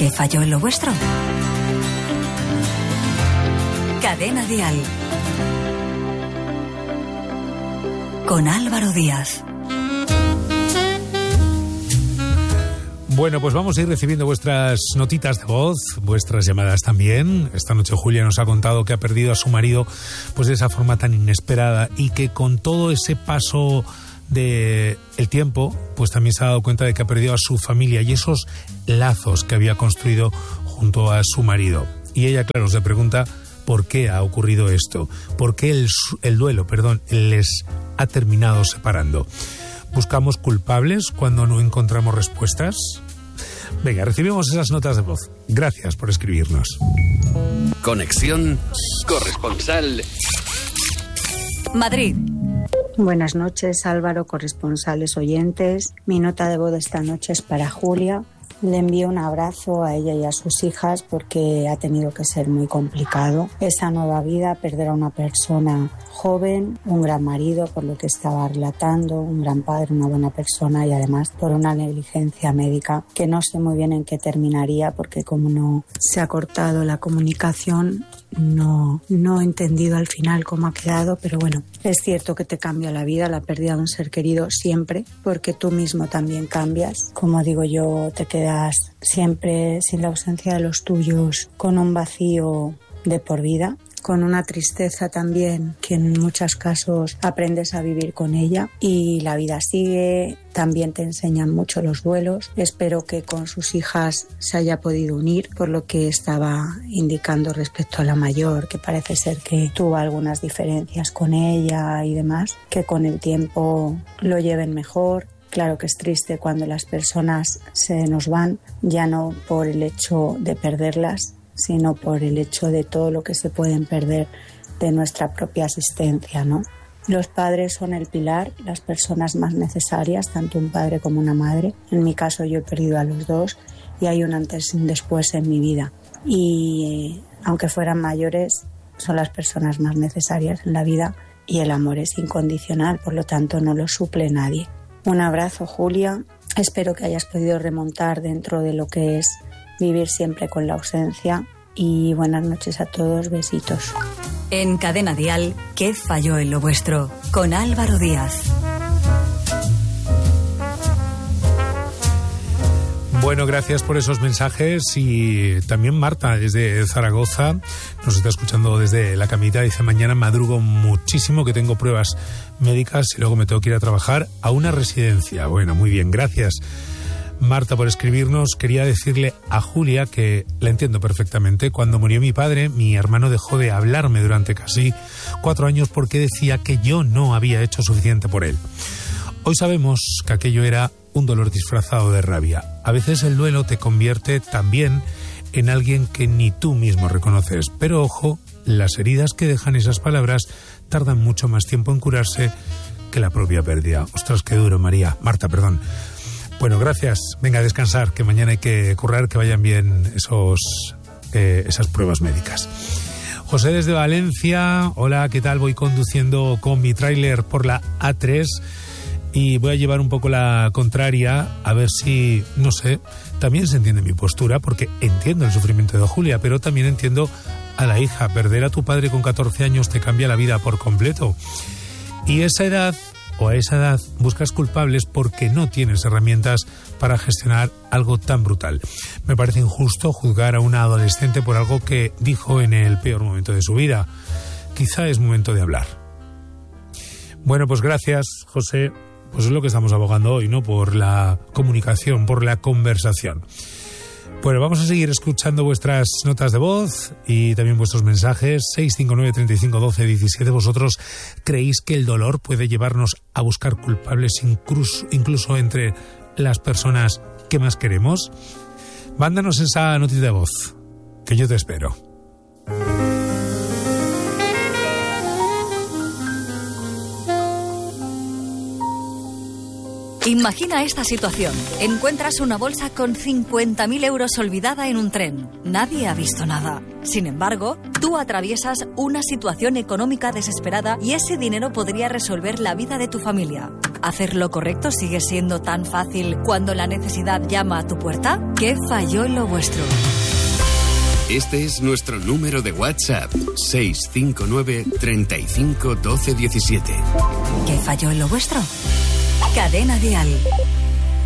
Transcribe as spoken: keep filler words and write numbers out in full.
¿Qué falló en lo vuestro? Cadena Dial. Con Álvaro Díaz. Bueno, pues vamos a ir recibiendo vuestras notitas de voz, vuestras llamadas también. Esta noche Julia nos ha contado que ha perdido a su marido pues de esa forma tan inesperada y que con todo ese paso de el tiempo, pues también se ha dado cuenta de que ha perdido a su familia y esos lazos que había construido junto a su marido. Y ella, claro, se pregunta por qué ha ocurrido esto, por qué el, el duelo, perdón, les ha terminado separando. ¿Buscamos culpables cuando no encontramos respuestas? Venga, recibimos esas notas de voz. Gracias por escribirnos. Conexión corresponsal Madrid. Buenas noches, Álvaro, corresponsales oyentes. Mi nota de voz esta noche es para Julia. Le envío un abrazo a ella y a sus hijas porque ha tenido que ser muy complicado esa nueva vida, perder a una persona joven, un gran marido por lo que estaba relatando, un gran padre, una buena persona y además por una negligencia médica que no sé muy bien en qué terminaría porque como no se ha cortado la comunicación no, no he entendido al final cómo ha quedado, pero bueno, es cierto que te cambia la vida, la pérdida de un ser querido siempre, porque tú mismo también cambias. Como digo yo, te quedas siempre sin la ausencia de los tuyos, con un vacío de por vida, con una tristeza también que en muchos casos aprendes a vivir con ella y la vida sigue, también te enseñan mucho los duelos. Espero que con sus hijas se haya podido unir, por lo que estaba indicando respecto a la mayor, que parece ser que tuvo algunas diferencias con ella y demás, que con el tiempo lo lleven mejor. Claro que es triste cuando las personas se nos van, ya no por el hecho de perderlas, sino por el hecho de todo lo que se pueden perder de nuestra propia existencia, ¿no? Los padres son el pilar, las personas más necesarias, tanto un padre como una madre. En mi caso yo he perdido a los dos y hay un antes y un después en mi vida. Y aunque fueran mayores, son las personas más necesarias en la vida y el amor es incondicional, por lo tanto no lo suple nadie. Un abrazo, Julia. Espero que hayas podido remontar dentro de lo que es vivir siempre con la ausencia y buenas noches a todos, besitos. En Cadena Dial, ¿qué falló en lo vuestro? Con Álvaro Díaz. Bueno, gracias por esos mensajes y también Marta desde Zaragoza nos está escuchando desde la camita. Dice, mañana madrugo muchísimo que tengo pruebas médicas y luego me tengo que ir a trabajar a una residencia. Bueno, muy bien, gracias Marta por escribirnos. Quería decirle a Julia que la entiendo perfectamente. Cuando murió mi padre, mi hermano dejó de hablarme durante casi cuatro años porque decía que yo no había hecho suficiente por él. Hoy sabemos que aquello era un dolor disfrazado de rabia. A veces el duelo te convierte también en alguien que ni tú mismo reconoces. Pero ojo, las heridas que dejan esas palabras tardan mucho más tiempo en curarse que la propia pérdida. Ostras, qué duro, María. Marta, perdón. Bueno, gracias. Venga a descansar, que mañana hay que currar, que vayan bien esos, eh, esas pruebas médicas. José desde Valencia. Hola, ¿qué tal? Voy conduciendo con mi tráiler por la A tres y voy a llevar un poco la contraria, a ver si, no sé, también se entiende mi postura, porque entiendo el sufrimiento de Julia, pero también entiendo a la hija. Perder a tu padre con catorce años te cambia la vida por completo. Y esa edad, o a esa edad, buscas culpables porque no tienes herramientas para gestionar algo tan brutal. Me parece injusto juzgar a una adolescente por algo que dijo en el peor momento de su vida. Quizá es momento de hablar. Bueno, pues gracias, José. Pues es lo que estamos abogando hoy, ¿no? Por la comunicación, por la conversación. Bueno, vamos a seguir escuchando vuestras notas de voz y también vuestros mensajes. seis cinco nueve, treinta y cinco, doce, diecisiete. ¿Vosotros creéis que el dolor puede llevarnos a buscar culpables incluso, incluso entre las personas que más queremos? Mándanos esa notita de voz, que yo te espero. Imagina esta situación. Encuentras una bolsa con cincuenta mil euros olvidada en un tren. Nadie ha visto nada. Sin embargo, tú atraviesas una situación económica desesperada y ese dinero podría resolver la vida de tu familia. ¿Hacer lo correcto sigue siendo tan fácil cuando la necesidad llama a tu puerta? ¿Qué falló en lo vuestro? Este es nuestro número de WhatsApp, seis cinco nueve, treinta y cinco, doce, diecisiete. ¿Qué falló en lo vuestro? Cadena Dial.